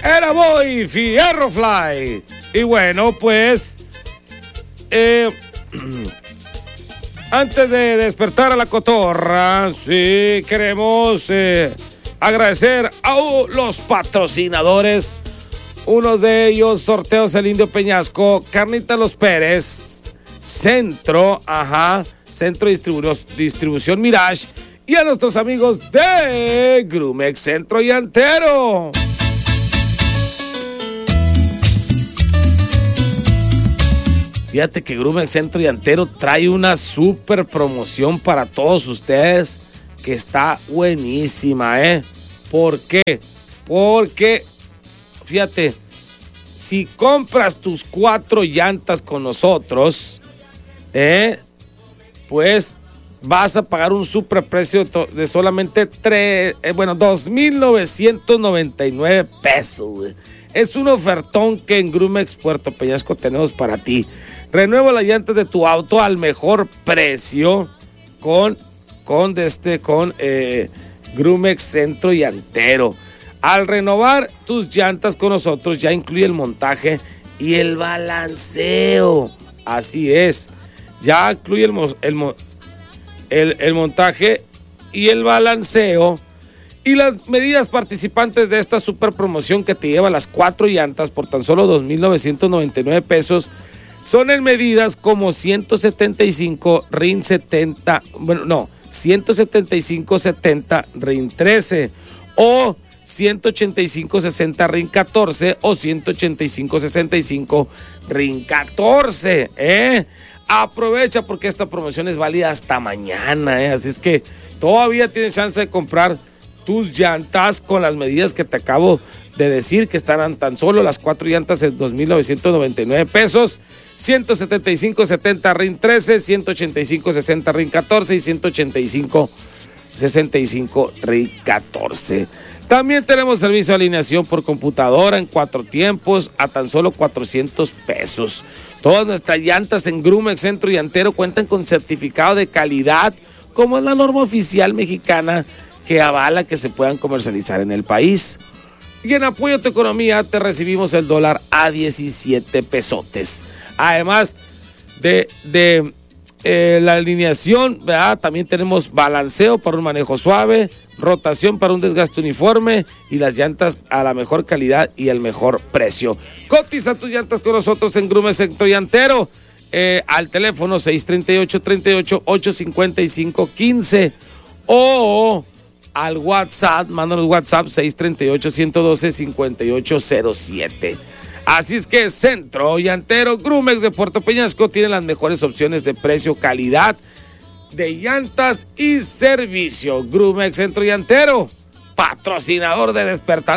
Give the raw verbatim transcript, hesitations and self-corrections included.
Era Boy Fierro Fly. Y bueno, pues eh, antes de despertar a la cotorra, sí queremos eh, agradecer a los patrocinadores. Unos de ellos, Sorteos El Indio Peñasco, Carnita Los Pérez, Centro, ajá, Centro Distribu- Distribución Mirage, y a nuestros amigos de Grumex Centro Llantero. Fíjate que Grumex Centro Llantero trae una super promoción para todos ustedes que está buenísima, ¿eh? ¿Por qué? Porque, fíjate, si compras tus cuatro llantas con nosotros, ¿eh? Pues vas a pagar un superprecio de, de solamente tres, eh, bueno, dos mil novecientos noventa y nueve pesos, güey. Es un ofertón que en Grumex Puerto Peñasco tenemos para ti. Renueva las llantas de tu auto al mejor precio con, con, este, con eh, Grumex Centro Llantero. Al renovar tus llantas con nosotros ya incluye el montaje y el balanceo. Así es. Ya incluye el, el, el, el montaje y el balanceo. Y las medidas participantes de esta super promoción que te lleva las cuatro llantas por tan solo dos mil novecientos noventa y nueve pesos son en medidas como ciento setenta y cinco R I N setenta, bueno, no, ciento setenta y cinco setenta R I N trece o ciento ochenta y cinco sesenta R I N catorce o ciento ochenta y cinco sesenta y cinco R I N catorce, ¿eh? Aprovecha porque esta promoción es válida hasta mañana, ¿eh? Así es que todavía tienes chance de comprar tus llantas con las medidas que te acabo de decir, que estarán tan solo las cuatro llantas en dos mil novecientos noventa y nueve pesos, ciento setenta y cinco setenta R I N trece, ciento ochenta y cinco sesenta R I N catorce y ciento ochenta y cinco sesenta y cinco R I N catorce. También tenemos servicio de alineación por computadora en cuatro tiempos a tan solo cuatrocientos pesos. Todas nuestras llantas en Grumex Centro Llantero cuentan con certificado de calidad, como es la norma oficial mexicana que avala que se puedan comercializar en el país. Y en apoyo a tu economía te recibimos el dólar a diecisiete pesotes. Además de, de eh, la alineación, ¿verdad? También tenemos balanceo para un manejo suave, rotación para un desgaste uniforme y las llantas a la mejor calidad y el mejor precio. Cotiza tus llantas con nosotros en Grumex Centro Llantero eh, al teléfono seis tres ocho, tres ocho, ocho cinco cinco uno cinco o al WhatsApp, mándanos WhatsApp seis tres ocho, uno uno dos, cinco ocho cero siete. Así es que Centro Llantero, Grumex de Puerto Peñasco tiene las mejores opciones de precio, calidad, de llantas y servicio. Grumex Centro Llantero, patrocinador de Despertando